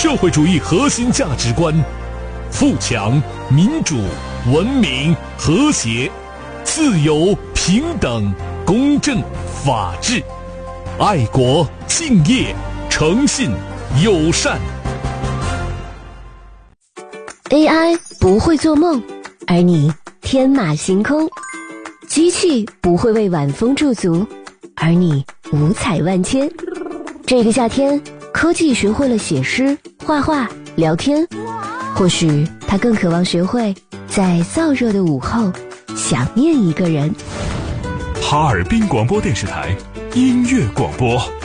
社会主义核心价值观：富强、民主、文明、和谐、自由、平等、公正、法治、爱国、敬业、诚信、友善。 AI 不会做梦，而你天马行空；机器不会为晚风驻足，而你五彩万千。这个夏天，科技学会了写诗、画画、聊天，或许它更渴望学会在燥热的午后想念一个人。 哈尔滨广播电视台音乐广播。